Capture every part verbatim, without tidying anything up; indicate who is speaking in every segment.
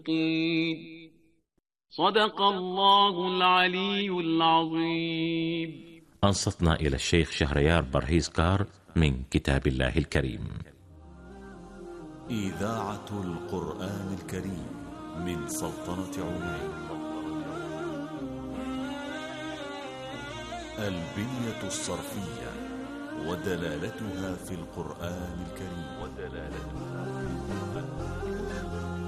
Speaker 1: صدق الله العلي العظيم.
Speaker 2: أنصتنا إلى الشيخ شهريار برهيزكار من كتاب الله الكريم.
Speaker 3: إذاعة القرآن الكريم من سلطنة عمان. البنية الصرفية ودلالتها في القرآن الكريم. ودلالتها في القرآن.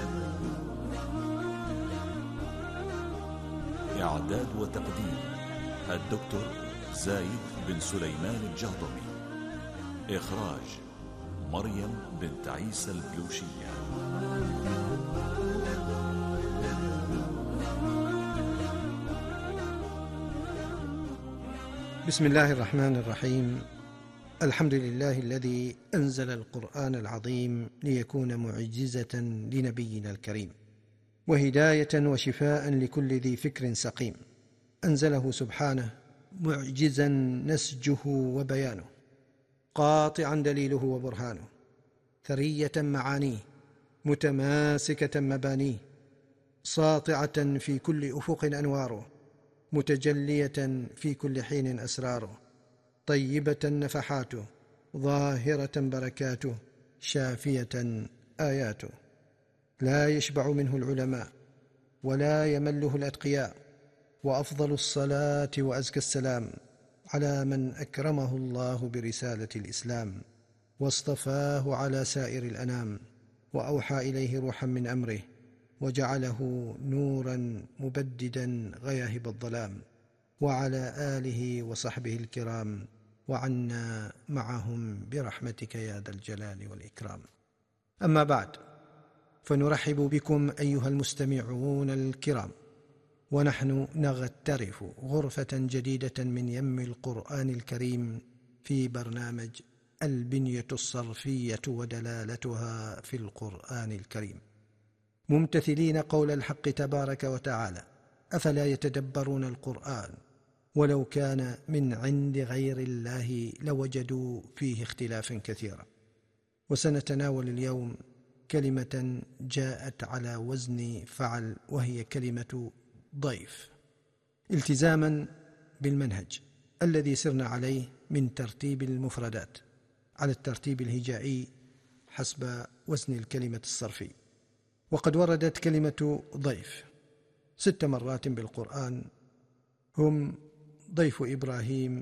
Speaker 3: إعداد وتقديم الدكتور زايد بن سليمان الجهضمي. إخراج مريم بنت عيسى البلوشية.
Speaker 4: بسم الله الرحمن الرحيم. الحمد لله الذي أنزل القرآن العظيم ليكون معجزة لنبينا الكريم وهداية وشفاء لكل ذي فكر سقيم. أنزله سبحانه معجزا نسجه وبيانه، قاطعا دليله وبرهانه، ثرية معانيه، متماسكة مبانيه، ساطعة في كل أفق أنواره، متجلية في كل حين أسراره، طيبة نفحاته، ظاهرة بركاته، شافية آياته. لا يشبع منه العلماء ولا يمله الأتقياء. وأفضل الصلاة وأزكى السلام على من أكرمه الله برسالة الإسلام واصطفاه على سائر الأنام، وأوحى إليه روحا من أمره، وجعله نورا مبددا غياهب الظلام، وعلى آله وصحبه الكرام، وعنا معهم برحمتك يا ذا الجلال والإكرام. أما بعد، فنرحب بكم أيها المستمعون الكرام، ونحن نغترف غرفة جديدة من يم القرآن الكريم في برنامج البنية الصرفية ودلالتها في القرآن الكريم، ممتثلين قول الحق تبارك وتعالى: أفلا يتدبرون القرآن ولو كان من عند غير الله لوجدوا فيه اختلافا كثيرا. وسنتناول اليوم كلمة جاءت على وزن فعل، وهي كلمة ضيف، التزاما بالمنهج الذي سرنا عليه من ترتيب المفردات على الترتيب الهجائي حسب وزن الكلمة الصرفي. وقد وردت كلمة ضيف ست مرات بالقرآن، هم ضيف إبراهيم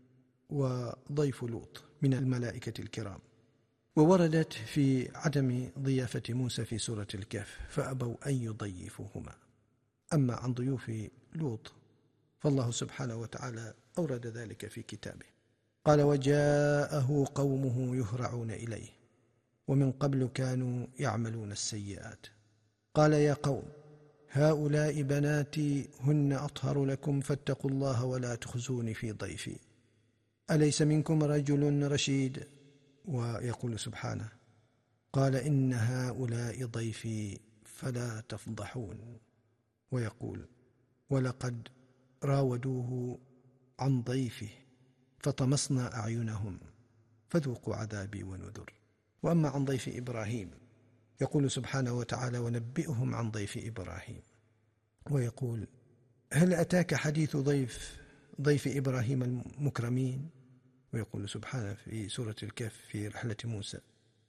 Speaker 4: وضيف لوط من الملائكة الكرام. ووردت في عدم ضيافة موسى في سورة الكهف فأبوا أن يضيفوهما. أما عن ضيوف لوط فالله سبحانه وتعالى أورد ذلك في كتابه، قال: وجاءه قومه يهرعون إليه ومن قبل كانوا يعملون السيئات، قال يا قوم هؤلاء بناتي هن أطهر لكم فاتقوا الله ولا تخزوني في ضيفي أليس منكم رجل رشيد. ويقول سبحانه: قال إن هؤلاء ضيفي فلا تفضحون. ويقول: ولقد راودوه عن ضيفه فطمسنا أعينهم فذوقوا عذابي ونذر. وأما عن ضيف إبراهيم يقول سبحانه وتعالى: ونبئهم عن ضيف إبراهيم. ويقول: هل أتاك حديث ضيف ضيف إبراهيم المكرمين. ويقول سبحانه في سورة الكهف في رحلة موسى: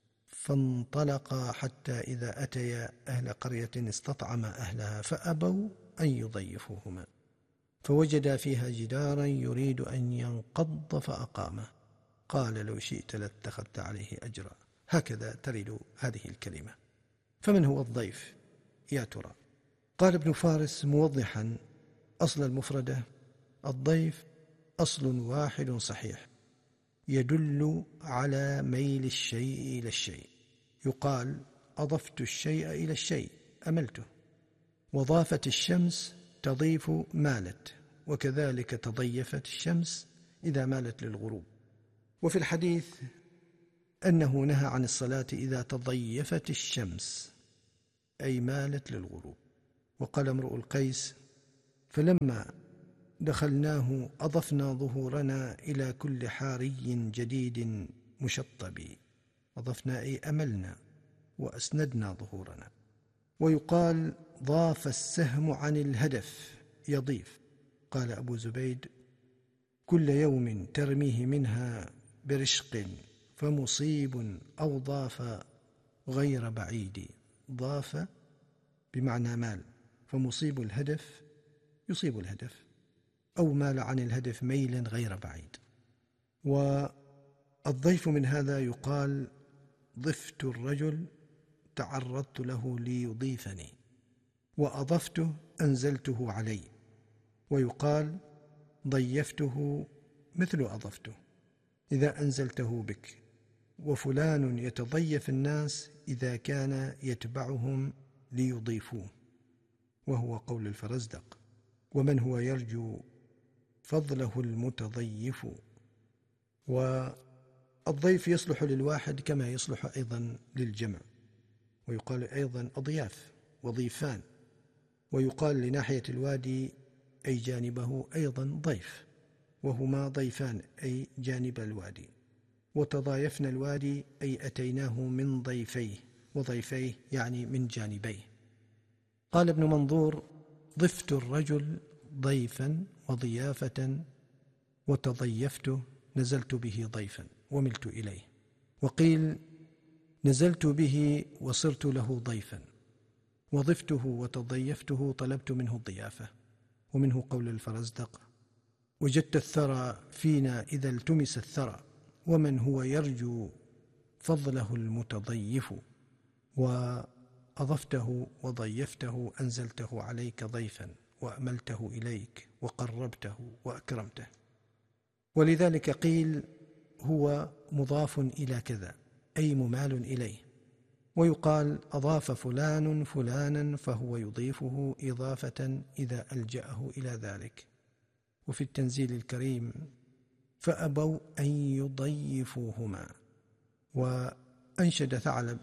Speaker 4: فانطلقا حتى إذا أتيا أهل قرية استطعما أهلها فأبوا أن يضيفوهما فوجدا فيها جدارا يريد أن ينقض فأقامه قال لو شئت لاتخذت عليه أجرا. هكذا ترد هذه الكلمة. فمن هو الضيف يا ترى؟ قال ابن فارس موضحا أصل المفردة: الضيف أصل واحد صحيح يدل على ميل الشيء إلى الشيء. يقال: أضفت الشيء إلى الشيء، أملته. وضافت الشمس تضيف مالت، وكذلك تضيفت الشمس إذا مالت للغروب. وفي الحديث أنه نهى عن الصلاة إذا تضيفت الشمس، أي مالت للغروب. وقال امرؤ القيس: فلما دخلناه أضفنا ظهورنا إلى كل حاري جديد مشطب. أضفنا أي أملنا وأسندنا ظهورنا. ويقال ضاف السهم عن الهدف يضيف. قال أبو زبيد: كل يوم ترميه منها برشق فمصيب أو ضاف غير بعيد. ضاف بمعنى مال، فمصيب الهدف يصيب الهدف، أو مال عن الهدف ميلا غير بعيد. والضيف من هذا يقال ضفت الرجل تعرضت له ليضيفني، وأضفته أنزلته علي. ويقال ضيفته مثل أضفته إذا أنزلته بك. وفلان يتضيف الناس إذا كان يتبعهم ليضيفوه، وهو قول الفرزدق: ومن هو يرجو فضله المتضيف. والضيف يصلح للواحد كما يصلح أيضا للجمع، ويقال أيضا أضياف وضيفان. ويقال لناحية الوادي أي جانبه أيضا ضيف، وهما ضيفان أي جانب الوادي. وتضايفنا الوادي أي أتيناه من ضيفيه، وضيفيه يعني من جانبيه. قال ابن منظور: ضفت الرجل ضيفا وضيافة، وتضيفته نزلت به ضيفا وملت إليه. وقيل نزلت به وصرت له ضيفا، وضفته وتضيفته طلبت منه الضيافة. ومنه قول الفرزدق: وجدت الثرى فينا إذا التمس الثرى، ومن هو يرجو فضله المتضيف. وأضفته وضيفته أنزلته عليك ضيفا، وأملته إليك، وقربته وأكرمته. ولذلك قيل هو مضاف إلى كذا، أي ممال إليه. ويقال أضاف فلان فلانا فهو يضيفه إضافة إذا ألجأه إلى ذلك. وفي التنزيل الكريم: فأبوا أن يضيفوهما. وأنشد ثعلب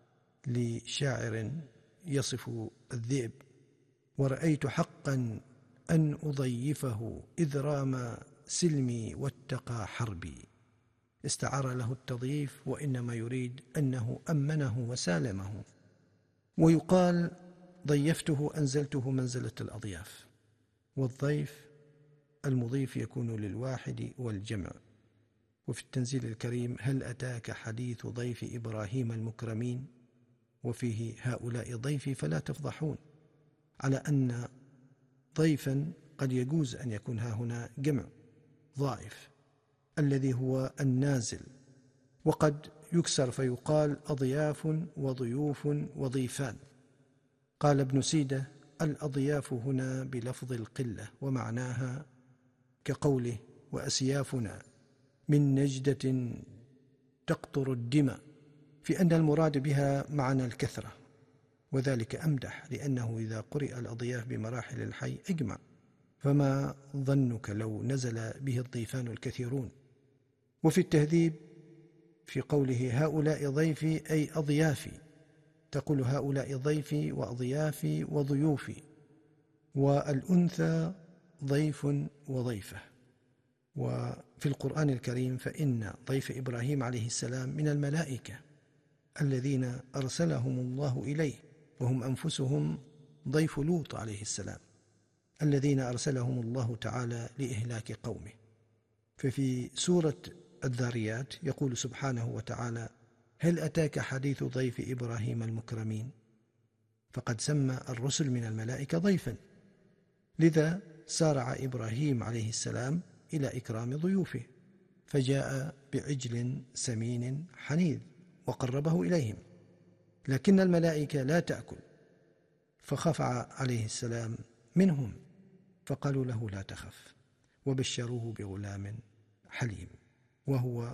Speaker 4: لشاعر يصف الذئب: ورأيت حقا أن أضيفه إذ رام سلمي واتقى حربي. استعار له التضييف، وإنما يريد أنه أمنه وسالمه. ويقال ضيفته أنزلته منزلة الأضياف. والضيف المضيف يكون للواحد والجمع. وفي التنزيل الكريم: هل أتاك حديث ضيف إبراهيم المكرمين، وفيه هؤلاء ضيفي فلا تفضحون، على أن ضيفا قد يجوز أن يكون ها هنا جمع ضائف الذي هو النازل، وقد يكسر فيقال أضياف وضيوف وضيفان. قال ابن سيدة: الأضياف هنا بلفظ القلة، ومعناها كقوله: وأسيافنا من نجدة تقطر الدماء، في أن المراد بها معنى الكثرة، وذلك أمدح، لأنه إذا قرئ الأضياف بمراحل الحي أجمع، فما ظنك لو نزل به الضيفان الكثيرون. وفي التهذيب في قوله: هؤلاء ضيفي أي أضيافي، تقول هؤلاء ضيفي وأضيافي وضيوفي. والأنثى ضيف وضيفة. وفي القرآن الكريم: فإن ضيف إبراهيم عليه السلام من الملائكة الذين أرسلهم الله إليه، وهم أنفسهم ضيف لوط عليه السلام الذين أرسلهم الله تعالى لإهلاك قومه. ففي سورة الذاريات يقول سبحانه وتعالى: هل أتاك حديث ضيف إبراهيم المكرمين؟ فقد سمى الرسل من الملائكة ضيفا، لذا سارع إبراهيم عليه السلام إلى إكرام ضيوفه، فجاء بعجل سمين حنيذ وقربه إليهم، لكن الملائكة لا تأكل، فخفع عليه السلام منهم، فقالوا له: لا تخف، وبشروه بغلام حليم وهو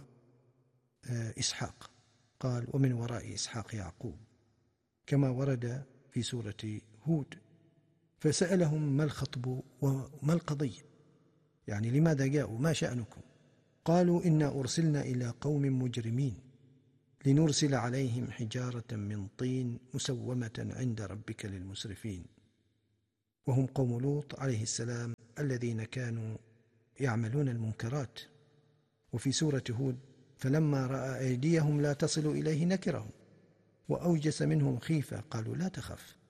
Speaker 4: إسحاق. قال: ومن وراء إسحاق يعقوب، كما ورد في سورة هود. فسألهم: ما الخطب وما القضية؟ يعني لماذا جاءوا؟ ما شأنكم؟ قالوا: إنا أرسلنا إلى قوم مجرمين لنرسل عليهم حجارة من طين مسومة عند ربك للمسرفين. وهم قوم لوط عليه السلام الذين كانوا يعملون المنكرات. وفي سورة هود: فلما رأى أيديهم لا تصل إليه نكرهم وأوجس منهم خيفة قالوا: لا تخف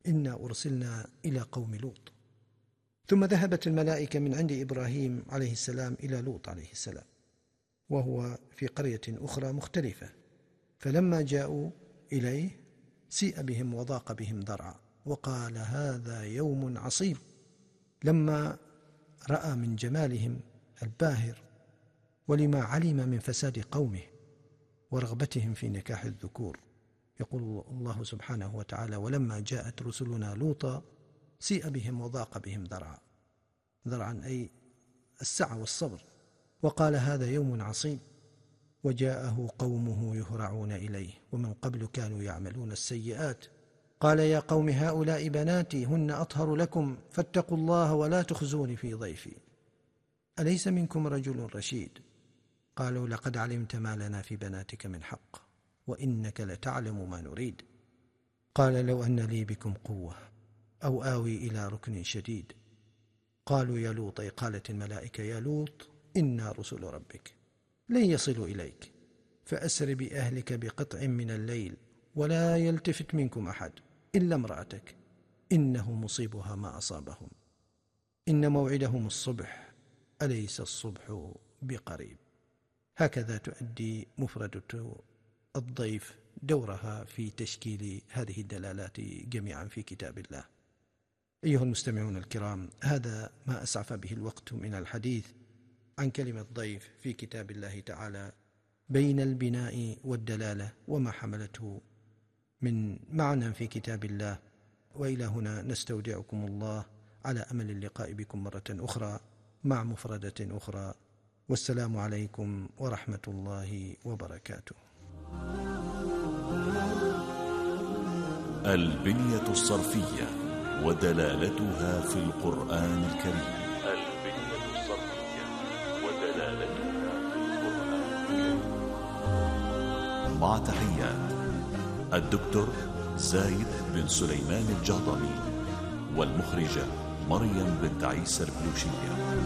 Speaker 4: إنا أرسلنا إلى قوم لوط. ثم ذهبت الملائكة من عند إبراهيم عليه السلام إلى لوط عليه السلام وهو في قرية أخرى مختلفة، فلما جاءوا إليه سيء بهم وضاق بهم ذرعا وقال هذا يوم عصيب، لما رأى من جمالهم الباهر ولما علم من فساد قومه ورغبتهم في نكاح الذكور. يقول الله سبحانه وتعالى ولما جاءت رسلنا لوطا سيء بهم وضاق بهم ذرعا، ذرعا أي السعة والصبر، وقال هذا يوم عصيب، وجاءه قومه يهرعون إليه ومن قبل كانوا يعملون السيئات، قال يا قوم هؤلاء بناتي هن أطهر لكم فاتقوا الله ولا تخزوني في ضيفي أليس منكم رجل رشيد؟ قالوا لقد علمت ما لنا في بناتك من حق وإنك لتعلم ما نريد. قال لو أن لي بكم قوة أو آوي إلى ركن شديد. قالوا يا لوط، قالت الملائكة يا لوط إنا رسل ربك لن يصلوا إليك فأسر بأهلك بقطع من الليل ولا يلتفت منكم أحد إلا امرأتك إنه مصيبها ما أصابهم إن موعدهم الصبح أليس الصبح بقريب. هكذا تؤدي مفردة الضيف دورها في تشكيل هذه الدلالات جميعا في كتاب الله. أيها المستمعون الكرام، هذا ما أسعف به الوقت من الحديث عن كلمة ضيف في كتاب الله تعالى بين البناء والدلالة وما حملته من معنى في كتاب الله. وإلى هنا نستودعكم الله على أمل اللقاء بكم مرة أخرى مع مفردة أخرى، والسلام عليكم ورحمة الله وبركاته.
Speaker 3: البنية الصرفية ودلالتها في القرآن الكريم.
Speaker 5: البنية الصرفية ودلالتها في القرآن الكريم.
Speaker 3: مع تحيات الدكتور زايد بن سليمان الجهضمي والمخرجة مريم بنت عيسى البلوشية.